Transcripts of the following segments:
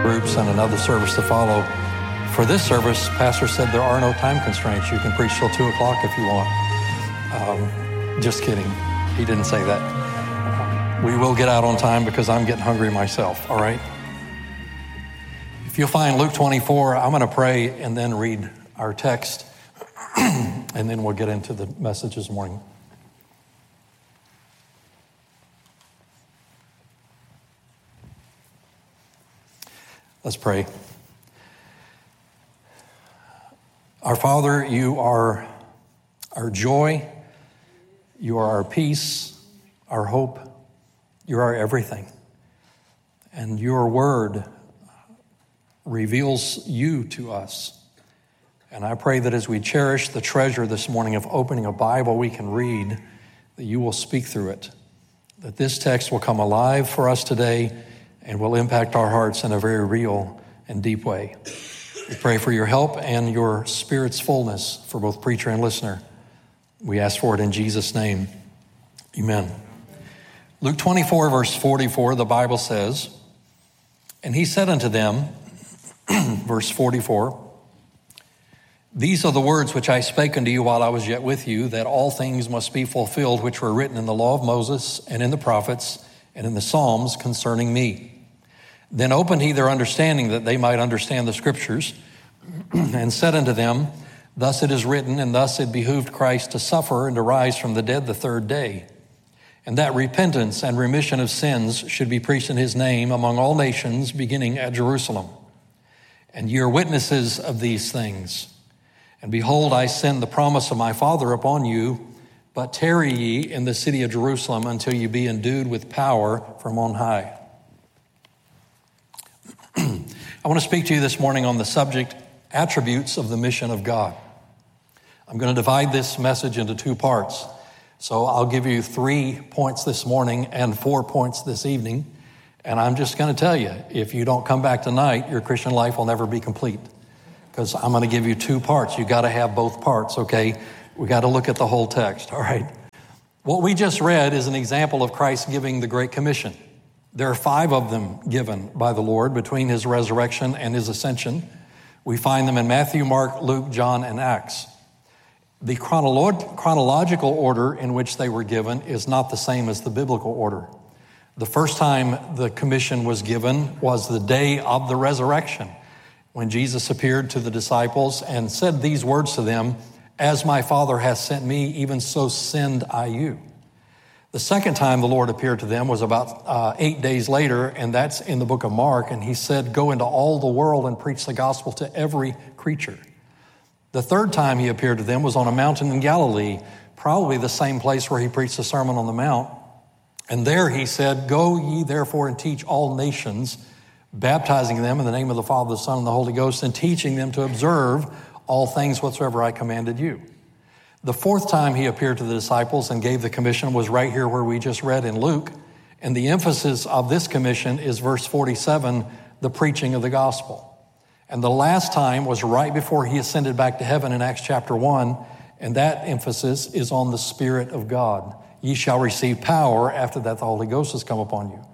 groups and another service to follow. For this service, Pastor said there are no time constraints. You can preach till 2 o'clock if you want. Just kidding. He didn't say that. We will get out on time because I'm getting hungry myself, all right? If you'll find Luke 24, I'm going to pray and then read our text, and then we'll get into the message this morning. Let's pray. Our Father, you are our joy, you are our peace, our hope, you are everything. And your word reveals you to us. And I pray that as we cherish the treasure this morning of opening a Bible we can read, that you will speak through it, that this text will come alive for us today and will impact our hearts in a very real and deep way. We pray for your help and your Spirit's fullness for both preacher and listener. We ask for it in Jesus' name. Amen. Luke 24, verse 44, the Bible says, "And he said unto them," verse 44, "These are the words which I spake unto you while I was yet with you, that all things must be fulfilled which were written in the law of Moses and in the prophets and in the Psalms concerning me. Then opened he their understanding that they might understand the scriptures, and said unto them, Thus it is written, and thus it behooved Christ to suffer and to rise from the dead the third day, and that repentance and remission of sins should be preached in his name among all nations, beginning at Jerusalem. And ye are witnesses of these things. And behold, I send the promise of my Father upon you, but tarry ye in the city of Jerusalem until ye be endued with power from on high." I want to speak to you this morning on the subject, attributes of the mission of God. I'm going to divide this message into 2 parts. So I'll give you 3 points this morning and 4 points this evening. And I'm just going to tell you, if you don't come back tonight, your Christian life will never be complete. Because I'm going to give you 2 parts. You got to have both parts, okay? We got to look at the whole text, all right? What we just read is an example of Christ giving the Great Commission. There are 5 of them given by the Lord between his resurrection and his ascension. We find them in Matthew, Mark, Luke, John, and Acts. The chronological order in which they were given is not the same as the biblical order. The first time the commission was given was the day of the resurrection, when Jesus appeared to the disciples and said these words to them, "As my Father hath sent me, even so send I you." The second time the Lord appeared to them was about 8 days later, and that's in the book of Mark, and he said, "Go into all the world and preach the gospel to every creature." The third time he appeared to them was on a mountain in Galilee, probably the same place where he preached the Sermon on the Mount. And there he said, "Go ye therefore and teach all nations, baptizing them in the name of the Father, the Son, and the Holy Ghost, and teaching them to observe all things whatsoever I commanded you." The fourth time he appeared to the disciples and gave the commission was right here where we just read in Luke. And the emphasis of this commission is verse 47, the preaching of the gospel. And the last time was right before he ascended back to heaven in Acts chapter 1. And that emphasis is on the Spirit of God. Ye shall receive power after that the Holy Ghost has come upon you.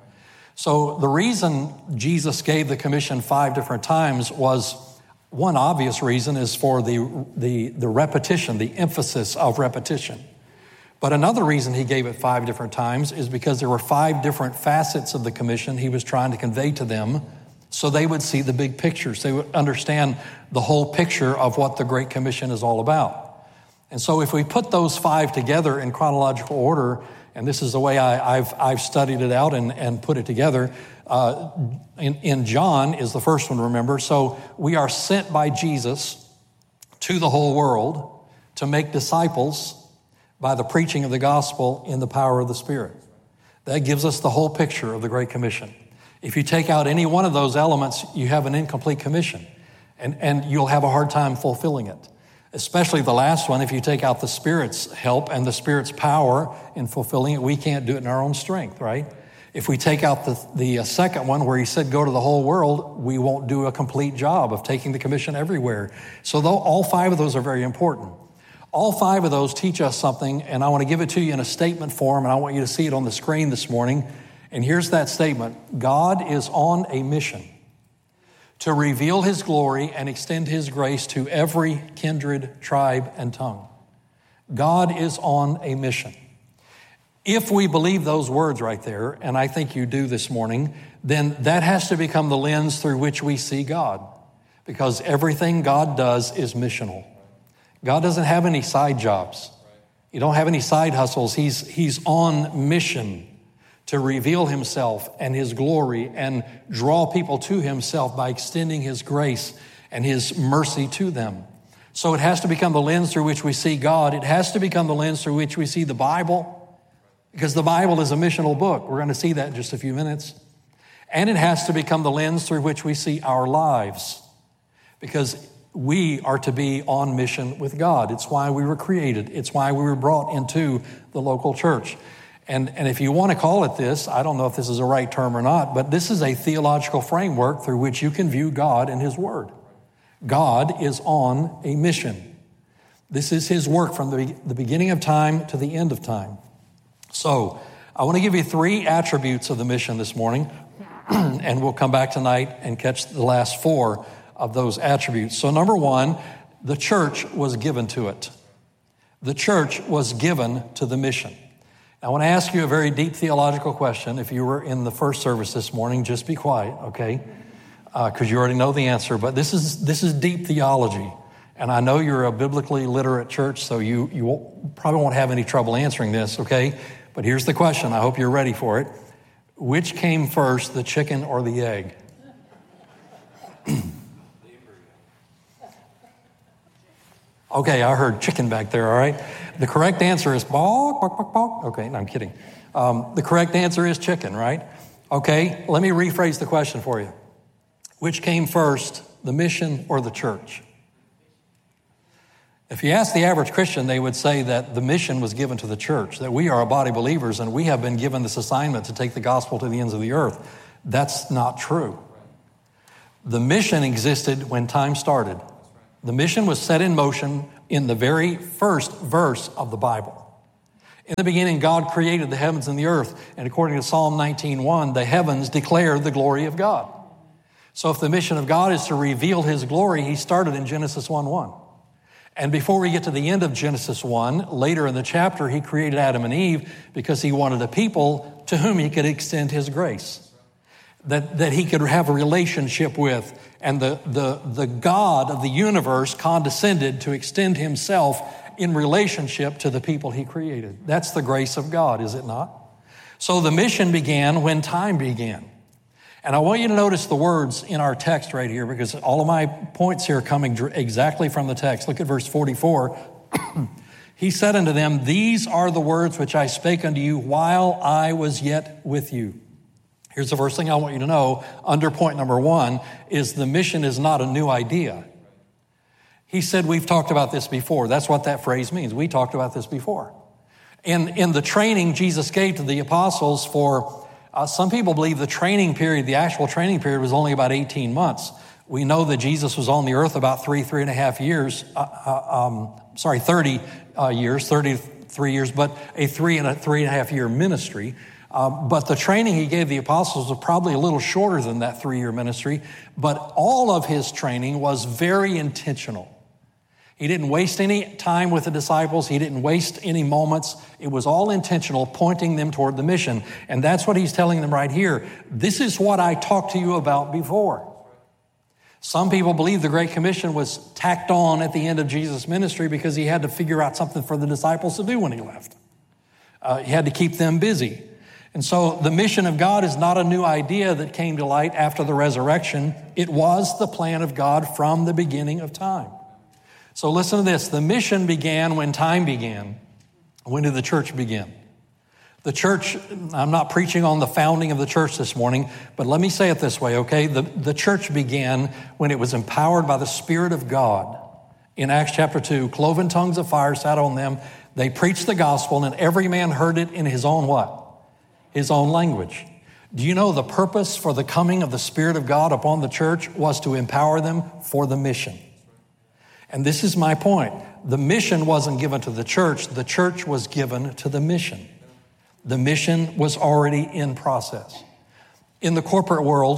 So the reason Jesus gave the commission 5 different times was, one obvious reason is for the repetition, the emphasis of repetition. But another reason he gave it 5 different times is because there were 5 different facets of the commission he was trying to convey to them so they would see the big pictures. They would understand the whole picture of what the Great Commission is all about. And so if we put those 5 together in chronological order, and this is the way I've studied it out and put it together, in John is the first one, remember. So we are sent by Jesus to the whole world to make disciples by the preaching of the gospel in the power of the Spirit. That gives us the whole picture of the Great Commission. If you take out any one of those elements, you have an incomplete commission, and you'll have a hard time fulfilling it. Especially the last one, if you take out the Spirit's help and the Spirit's power in fulfilling it, we can't do it in our own strength, right? If we take out the second one where he said go to the whole world, we won't do a complete job of taking the commission everywhere. So though all 5 of those are very important. All 5 of those teach us something, and I want to give it to you in a statement form, and I want you to see it on the screen this morning. And here's that statement: God is on a mission. to reveal his glory and extend his grace to every kindred, tribe, and tongue. God is on a mission. If we believe those words right there, and I think you do this morning, then that has to become the lens through which we see God, because everything God does is missional. God doesn't have any side jobs. You don't have any side hustles. He's on mission to reveal himself and his glory and draw people to himself by extending his grace and his mercy to them. So it has to become the lens through which we see God. It has to become the lens through which we see the Bible, because the Bible is a missional book. We're going to see that in just a few minutes. And it has to become the lens through which we see our lives, because we are to be on mission with God. It's why we were created. It's why we were brought into the local church. And if you want to call it this, I don't know if this is a right term or not, but this is a theological framework through which you can view God and his word. God is on a mission. This is his work from the beginning of time to the end of time. So I want to give you 3 attributes of the mission this morning, and we'll come back tonight and catch the last 4 of those attributes. So number 1, the church was given to it. The church was given to the mission. I want to ask you a very deep theological question. If you were in the first service this morning, just be quiet, okay? Because you already know the answer. But this is deep theology. And I know you're a biblically literate church, so you probably won't have any trouble answering this, okay? But here's the question. I hope you're ready for it. Which came first, the chicken or the egg? Okay, I heard chicken back there, all right? The correct answer is bawk, bawk, bawk, bawk. Okay, no, I'm kidding. The correct answer is chicken, right? Okay, let me rephrase the question for you. Which came first, the mission or the church? If you ask the average Christian, they would say that the mission was given to the church, that we are a body of believers and we have been given this assignment to take the gospel to the ends of the earth. That's not true. The mission existed when time started. The mission was set in motion in the very first verse of the Bible. In the beginning, God created the heavens and the earth, and according to Psalm 19:1, the heavens declare the glory of God. So if the mission of God is to reveal his glory, he started in Genesis 1:1. And before we get to the end of Genesis 1, later in the chapter, he created Adam and Eve because he wanted a people to whom he could extend his grace, that he could have a relationship with. And the God of the universe condescended to extend himself in relationship to the people he created. That's the grace of God, is it not? So the mission began when time began. And I want you to notice the words in our text right here, because all of my points here are coming exactly from the text. Look at verse 44. He said unto them, "These are the words which I spake unto you while I was yet with you." Here's the first thing I want you to know. Under point number 1 is the mission is not a new idea. He said, we've talked about this before. That's what that phrase means. We talked about this before. In the training Jesus gave to the apostles for, some people believe the training period, the actual training period was only about 18 months. We know that Jesus was on the earth about 3.5 years, 30 years, 33 years, but a 3.5 year ministry. But the training he gave the apostles was probably a little shorter than that 3-year ministry. But all of his training was very intentional. He didn't waste any time with the disciples. He didn't waste any moments. It was all intentional, pointing them toward the mission. And that's what he's telling them right here. This is what I talked to you about before. Some people believe the Great Commission was tacked on at the end of Jesus' ministry because he had to figure out something for the disciples to do when he left. He had to keep them busy. And so the mission of God is not a new idea that came to light after the resurrection. It was the plan of God from the beginning of time. So listen to this. The mission began when time began. When did the church begin? The church, I'm not preaching on the founding of the church this morning, but let me say it this way, okay? The church began when it was empowered by the Spirit of God. In Acts chapter 2, cloven tongues of fire sat on them. They preached the gospel, and every man heard it in his own what? His own language. Do you know the purpose for the coming of the Spirit of God upon the church was to empower them for the mission? And this is my point. The mission wasn't given to the church was given to the mission. The mission was already in process. In the corporate world,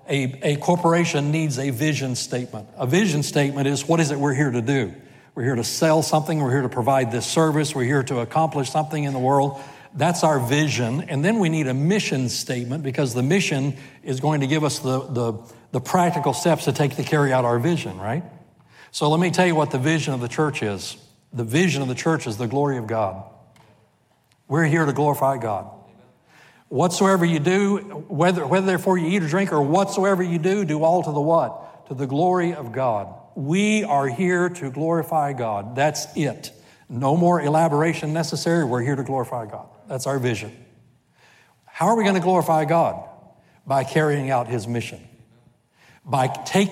A corporation needs a vision statement. A vision statement is, what is it we're here to do? We're here to sell something. We're here to provide this service. We're here to accomplish something in the world. That's our vision. And then we need a mission statement, because the mission is going to give us the practical steps to take to carry out our vision, right? So let me tell you what the vision of the church is. The vision of the church is the glory of God. We're here to glorify God. Whatsoever you do, whether therefore you eat or drink or whatsoever you do all to the what? To the glory of God. We are here to glorify God. That's it. No more elaboration necessary. We're here to glorify God. That's our vision. How are we going to glorify God? By carrying out His mission. By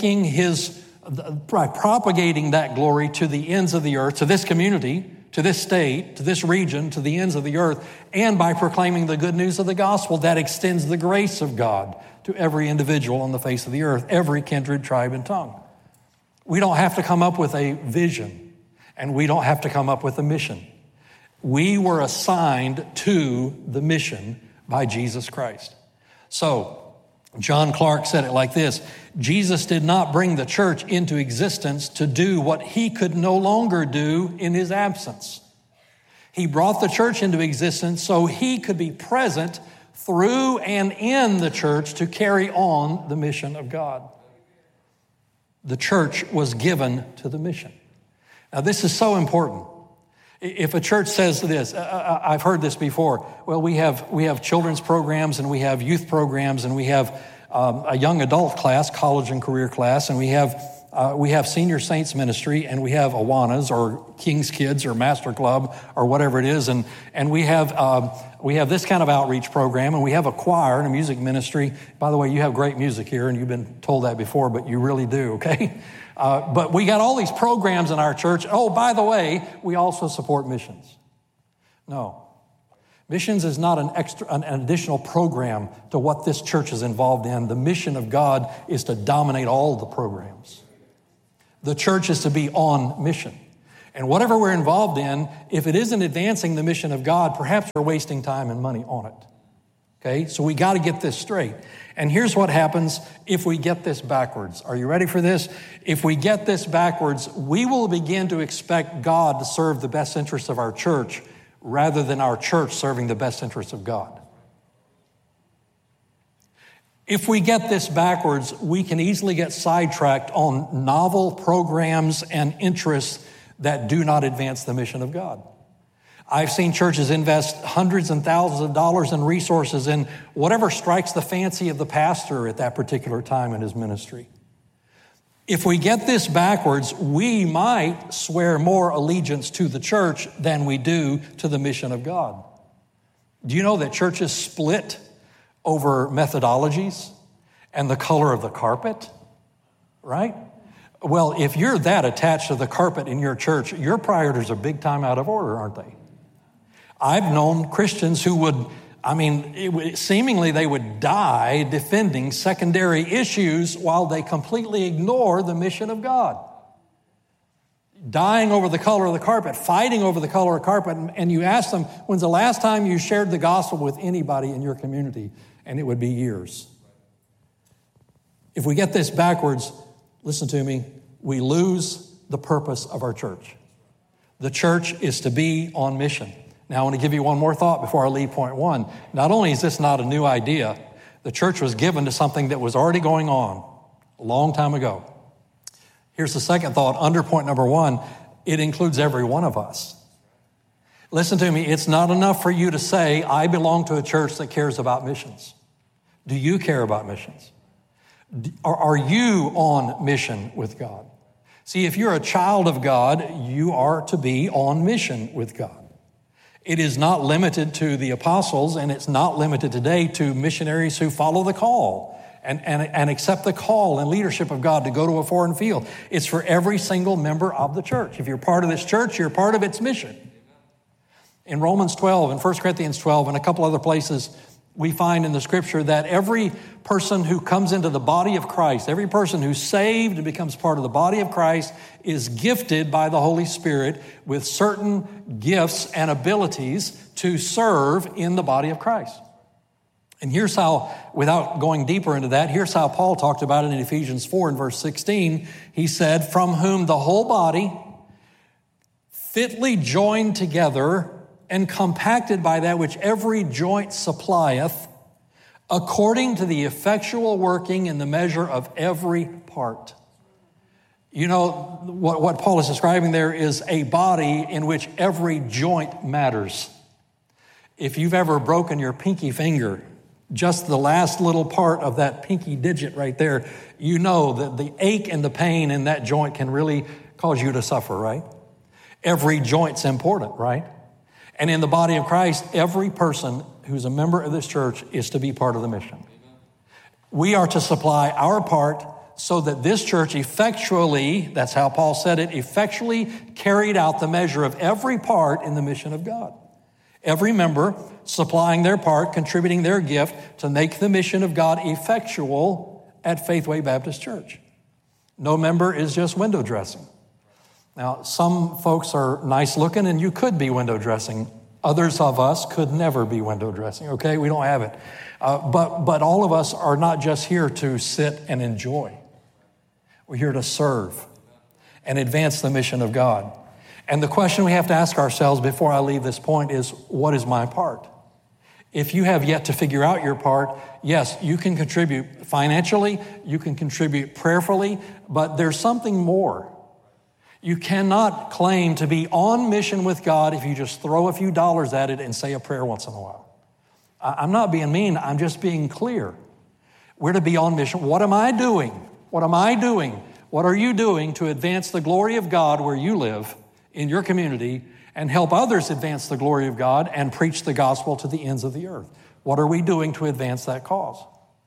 propagating that glory to the ends of the earth, to this community, to this state, to this region, to the ends of the earth, and by proclaiming the good news of the gospel that extends the grace of God to every individual on the face of the earth, every kindred, tribe, and tongue. We don't have to come up with a vision, and we don't have to come up with a mission. We were assigned to the mission by Jesus Christ. So, John Clark said it like this: Jesus did not bring the church into existence to do what He could no longer do in His absence. He brought the church into existence so He could be present through and in the church to carry on the mission of God. The church was given to the mission. Now, this is so important. If a church says this, I've heard this before. Well, we have children's programs, and we have youth programs, and we have a young adult class, college and career class, and we have Senior Saints Ministry, and we have Awanas or King's Kids or Master Club or whatever it is, and we have this kind of outreach program, and we have a choir and a music ministry. By the way, you have great music here, and you've been told that before, but you really do, okay? But we got all these programs in our church. Oh, by the way, we also support missions. No. Missions is not an additional program to what this church is involved in. The mission of God is to dominate all the programs. The church is to be on mission. And whatever we're involved in, if it isn't advancing the mission of God, perhaps we're wasting time and money on it. Okay? So we got to get this straight. And here's what happens if we get this backwards. Are you ready for this? If we get this backwards, we will begin to expect God to serve the best interests of our church rather than our church serving the best interests of God. If we get this backwards, we can easily get sidetracked on novel programs and interests that do not advance the mission of God. I've seen churches invest hundreds and thousands of dollars in resources in whatever strikes the fancy of the pastor at that particular time in his ministry. If we get this backwards, we might swear more allegiance to the church than we do to the mission of God. Do you know that churches split over methodologies and the color of the carpet? Right? Well, if you're that attached to the carpet in your church, your priorities are big time out of order, aren't they? I've known Christians who seemingly they would die defending secondary issues while they completely ignore the mission of God. Dying over the color of the carpet, fighting over the color of the carpet, and you ask them, when's the last time you shared the gospel with anybody in your community? And it would be years. If we get this backwards, listen to me, we lose the purpose of our church. The church is to be on mission. Now, I want to give you one more thought before I leave point one. Not only is this not a new idea, the church was given to something that was already going on a long time ago. Here's the second thought under point number one. It includes every one of us. Listen to me. It's not enough for you to say, I belong to a church that cares about missions. Do you care about missions? Are you on mission with God? See, if you're a child of God, you are to be on mission with God. It is not limited to the apostles, and it's not limited today to missionaries who follow the call and accept the call and leadership of God to go to a foreign field. It's for every single member of the church. If you're part of this church, you're part of its mission. In Romans 12 and 1 Corinthians 12 and a couple other places, we find in the scripture that every person who comes into the body of Christ, every person who's saved and becomes part of the body of Christ is gifted by the Holy Spirit with certain gifts and abilities to serve in the body of Christ. And here's how, without going deeper into that, here's how Paul talked about it in Ephesians 4 and verse 16. He said, from whom the whole body, fitly joined together and compacted by that which every joint supplieth, according to the effectual working in the measure of every part. You know, what Paul is describing there is a body in which every joint matters. If you've ever broken your pinky finger, just the last little part of that pinky digit right there, you know that the ache and the pain in that joint can really cause you to suffer, right? Every joint's important, right? And in the body of Christ, every person who's a member of this church is to be part of the mission. We are to supply our part so that this church effectually, that's how Paul said it, effectually carried out the measure of every part in the mission of God. Every member supplying their part, contributing their gift to make the mission of God effectual at Faithway Baptist Church. No member is just window dressing. Now, some folks are nice looking and you could be window dressing. Others of us could never be window dressing, okay? We don't have it. But all of us are not just here to sit and enjoy. We're here to serve and advance the mission of God. And the question we have to ask ourselves before I leave this point is, what is my part? If you have yet to figure out your part, yes, you can contribute financially, you can contribute prayerfully, but there's something more. You cannot claim to be on mission with God if you just throw a few dollars at it and say a prayer once in a while. I'm not being mean, I'm just being clear. We're to be on mission. What am I doing? What am I doing? What are you doing to advance the glory of God where you live in your community and help others advance the glory of God and preach the gospel to the ends of the earth? What are we doing to advance that cause?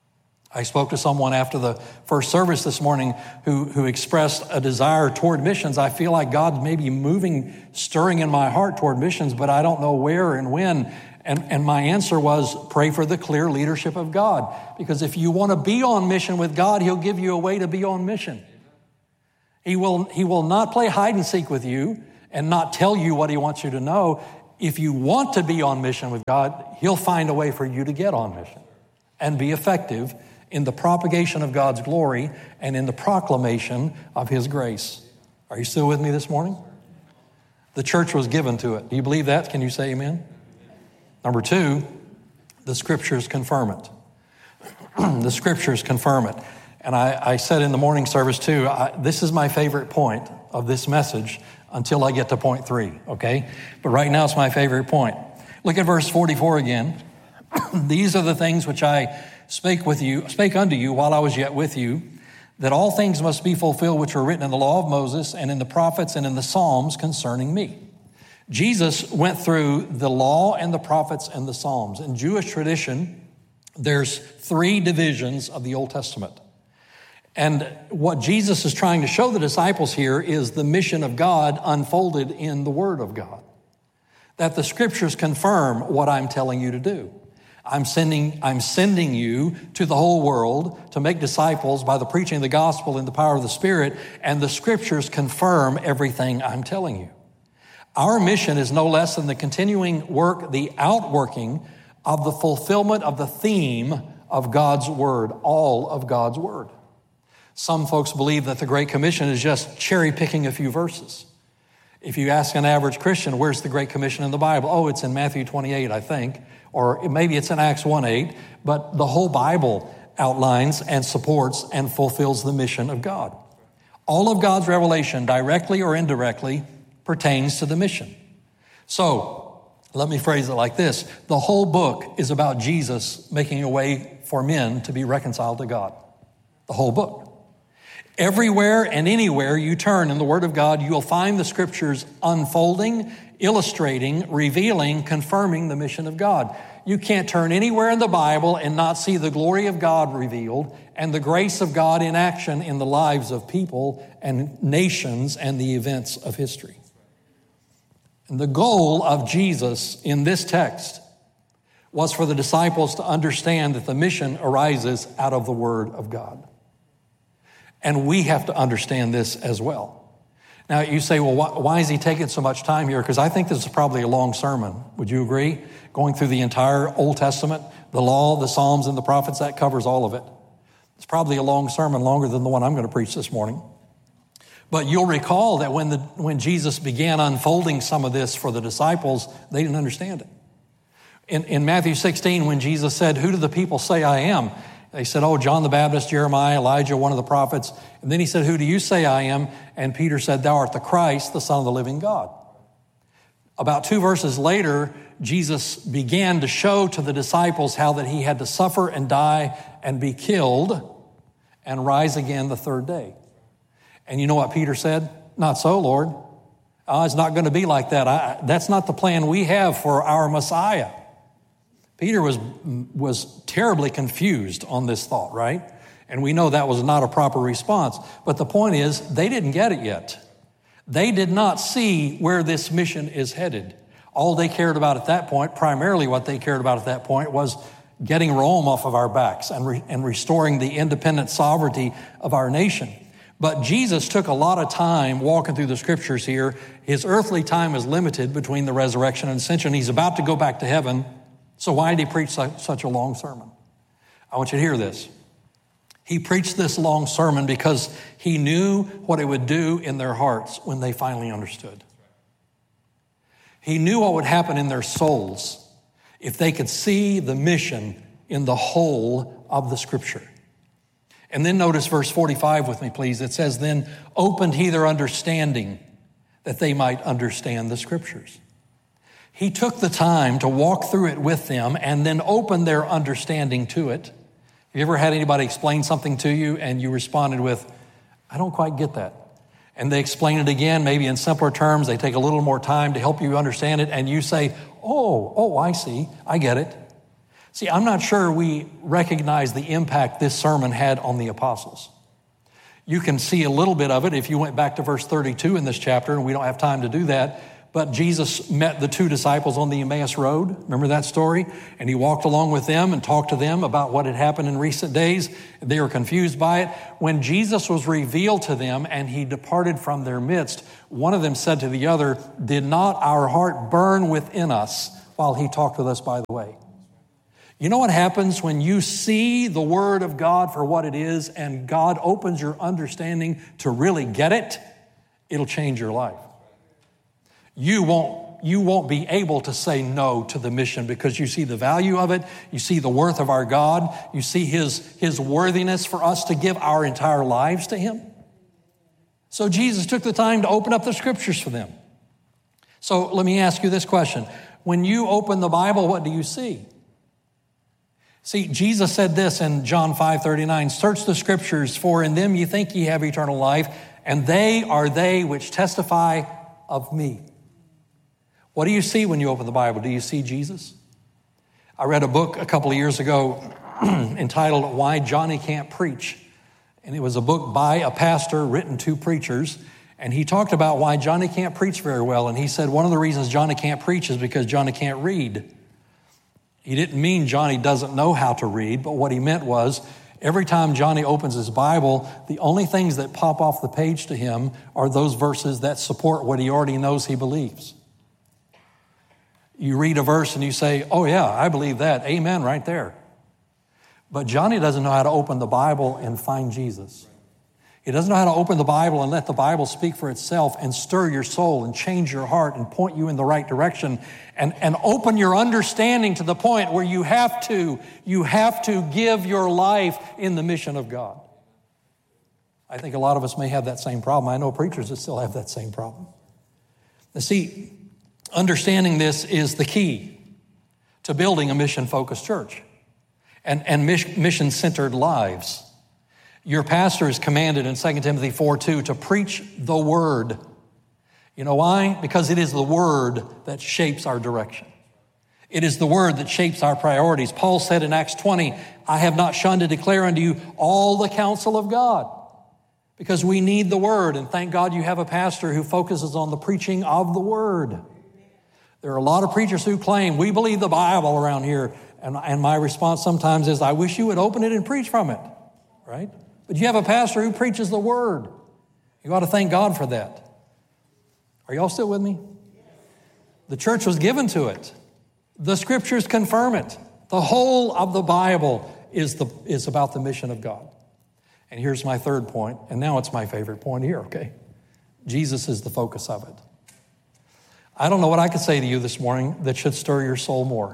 I spoke to someone after the first service this morning who expressed a desire toward missions. I feel like God may be moving, stirring in my heart toward missions, but I don't know where and when. And my answer was, pray for the clear leadership of God. Because if you want to be on mission with God, He'll give you a way to be on mission. He will not play hide and seek with you and not tell you what He wants you to know. If you want to be on mission with God, He'll find a way for you to get on mission and be effective in the propagation of God's glory and in the proclamation of His grace. Are you still with me this morning? The church was given to it. Do you believe that? Can you say amen? Number two, the Scriptures confirm it. The Scriptures confirm it. And I said in the morning service too, this is my favorite point of this message until I get to point 3, okay? But right now it's my favorite point. Look at verse 44 again. These are the things which I spake unto you while I was yet with you, that all things must be fulfilled which were written in the law of Moses and in the prophets and in the Psalms concerning me. Jesus went through the law and the prophets and the Psalms. In Jewish tradition, there's 3 divisions of the Old Testament. And what Jesus is trying to show the disciples here is the mission of God unfolded in the Word of God. That the Scriptures confirm what I'm telling you to do. I'm sending you to the whole world to make disciples by the preaching of the gospel in the power of the Spirit, and the Scriptures confirm everything I'm telling you. Our mission is no less than the continuing work, the outworking of the fulfillment of the theme of God's Word, all of God's Word. Some folks believe that the Great Commission is just cherry picking a few verses. If you ask an average Christian, where's the Great Commission in the Bible? Oh, it's in Matthew 28, I think, or maybe it's in Acts 1:8, but the whole Bible outlines and supports and fulfills the mission of God. All of God's revelation, directly or indirectly, pertains to the mission. So, let me phrase it like this. The whole book is about Jesus making a way for men to be reconciled to God. The whole book. Everywhere and anywhere you turn in the Word of God, you'll find the Scriptures unfolding, illustrating, revealing, confirming the mission of God. You can't turn anywhere in the Bible and not see the glory of God revealed and the grace of God in action in the lives of people and nations and the events of history. And the goal of Jesus in this text was for the disciples to understand that the mission arises out of the Word of God. And we have to understand this as well. Now, you say, well, why is he taking so much time here? Because I think this is probably a long sermon. Would you agree? Going through the entire Old Testament, the law, the Psalms, and the prophets. That covers all of it. It's probably a long sermon, longer than the one I'm going to preach this morning. But you'll recall that when Jesus began unfolding some of this for the disciples, they didn't understand it. In Matthew 16, when Jesus said, "Who do the people say I am?" They said, "Oh, John the Baptist, Jeremiah, Elijah, one of the prophets." And then he said, "Who do you say I am?" And Peter said, "Thou art the Christ, the Son of the living God." About 2 verses later, Jesus began to show to the disciples how that he had to suffer and die and be killed and rise again the third day. And you know what Peter said? "Not so, Lord. It's not going to be like that. That's not the plan we have for our Messiah." Peter was terribly confused on this thought, right? And we know that was not a proper response. But the point is, they didn't get it yet. They did not see where this mission is headed. All they cared about at that point, primarily what they cared about at that point, was getting Rome off of our backs and restoring the independent sovereignty of our nation. But Jesus took a lot of time walking through the scriptures here. His earthly time is limited between the resurrection and ascension. He's about to go back to heaven. So why did he preach such a long sermon? I want you to hear this. He preached this long sermon because he knew what it would do in their hearts when they finally understood. He knew what would happen in their souls if they could see the mission in the whole of the scripture. And then notice verse 45 with me, please. It says, "Then opened he their understanding that they might understand the scriptures." He took the time to walk through it with them and then open their understanding to it. Have you ever had anybody explain something to you and you responded with, "I don't quite get that"? And they explain it again, maybe in simpler terms. They take a little more time to help you understand it. And you say, oh, I see. I get it. See, I'm not sure we recognize the impact this sermon had on the apostles. You can see a little bit of it if you went back to verse 32 in this chapter, and we don't have time to do that. But Jesus met the 2 disciples on the Emmaus Road. Remember that story? And he walked along with them and talked to them about what had happened in recent days. They were confused by it. When Jesus was revealed to them and he departed from their midst, one of them said to the other, "Did not our heart burn within us while he talked with us by the way?" You know what happens when you see the Word of God for what it is and God opens your understanding to really get it? It'll change your life. You won't be able to say no to the mission because you see the value of it. You see the worth of our God. You see his worthiness for us to give our entire lives to him. So Jesus took the time to open up the scriptures for them. So let me ask you this question. When you open the Bible, what do you see? See, Jesus said this in John 5:39, "Search the scriptures, for in them ye think ye have eternal life, and they are they which testify of me." What do you see when you open the Bible? Do you see Jesus? I read a book a couple of years ago entitled "Why Johnny Can't Preach." And it was a book by a pastor written to preachers. And he talked about why Johnny can't preach very well. And he said one of the reasons Johnny can't preach is because Johnny can't read. He didn't mean Johnny doesn't know how to read, but what he meant was every time Johnny opens his Bible, the only things that pop off the page to him are those verses that support what he already knows he believes. You read a verse and you say, "Oh yeah, I believe that. Amen," right there. But Johnny doesn't know how to open the Bible and find Jesus. He doesn't know how to open the Bible and let the Bible speak for itself and stir your soul and change your heart and point you in the right direction and open your understanding to the point where you have to give your life in the mission of God. I think a lot of us may have that same problem. I know preachers that still have that same problem. Now see, understanding this is the key to building a mission-focused church and mission-centered lives. Your pastor is commanded in 2 Timothy 4:2 to preach the word. You know why? Because it is the word that shapes our direction. It is the word that shapes our priorities. Paul said in Acts 20, "I have not shunned to declare unto you all the counsel of God." Because we need the word, and thank God you have a pastor who focuses on the preaching of the word. There are a lot of preachers who claim, "We believe the Bible around here." And my response sometimes is, "I wish you would open it and preach from it," right? But you have a pastor who preaches the word. You ought to thank God for that. Are y'all still with me? The church was given to it. The scriptures confirm it. The whole of the Bible is about the mission of God. And here's my third point, and now it's my favorite point here, okay? Jesus is the focus of it. I don't know what I could say to you this morning that should stir your soul more.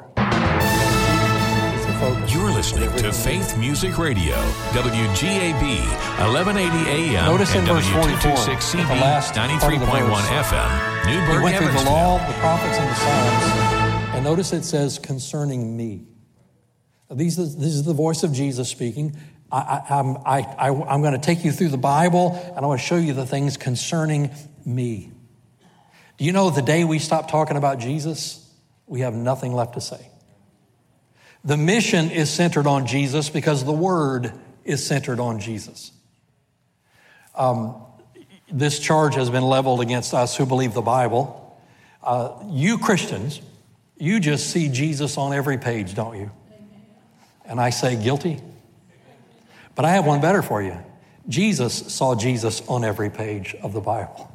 You're listening to Faith Music Radio, WGAB, 1180 AM, Notice in and verse 44, W226CB, the last part of the 93.1 verse. FM, He Newburgh, went through the Evansville. law, the prophets, and the Psalms. And notice it says, concerning me. Now, this is the voice of Jesus speaking. I'm going to take you through the Bible, and I want to show you the things concerning me. Do you know the day we stop talking about Jesus, we have nothing left to say? The mission is centered on Jesus because the Word is centered on Jesus. This charge has been leveled against us who believe the Bible. You Christians, you just see Jesus on every page, don't you? And I say guilty. But I have one better for you. Jesus saw Jesus on every page of the Bible.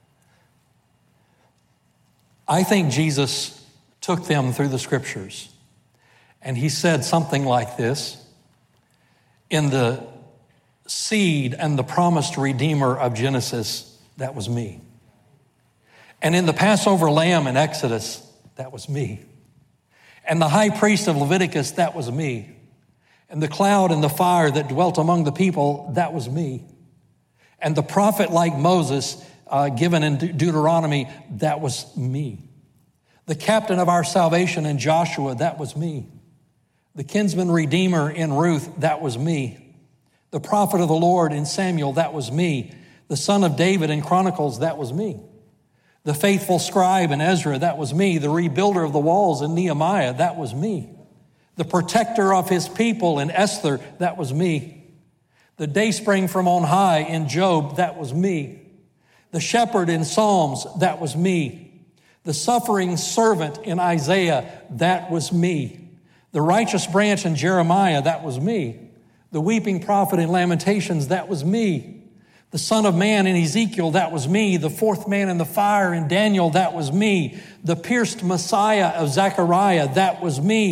I think Jesus took them through the scriptures, and he said something like this: in the seed and the promised Redeemer of Genesis, that was me. And in the Passover lamb in Exodus, that was me. And the high priest of Leviticus, that was me. And the cloud and the fire that dwelt among the people, that was me. And the prophet like Moses, given in Deuteronomy, that was me. The captain of our salvation in Joshua, that was me. The kinsman redeemer in Ruth, that was me. The prophet of the Lord in Samuel, that was me. The son of David in Chronicles, that was me. The faithful scribe in Ezra, that was me. The rebuilder of the walls in Nehemiah, that was me. The protector of his people in Esther, that was me. The dayspring from on high in Job, that was me. The shepherd in Psalms, that was me. The suffering servant in Isaiah, that was me. The righteous branch in Jeremiah, that was me. The weeping prophet in Lamentations, that was me. The Son of Man in Ezekiel, that was me. The fourth man in the fire in Daniel, that was me. The pierced Messiah of Zechariah, that was me.